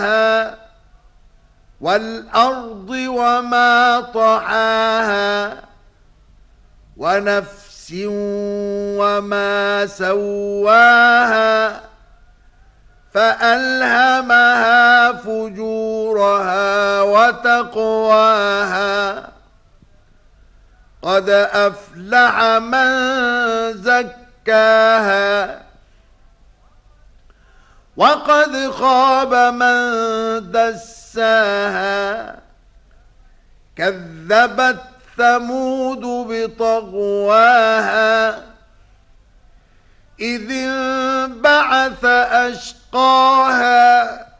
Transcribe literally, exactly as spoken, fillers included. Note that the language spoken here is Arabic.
والأرض وما طحاها ونفس وما سواها فألهمها فجورها وتقواها قد أفلح من زكاها وقد خاب من دساها كذبت ثمود بطغواها إذ انبعث أشقاها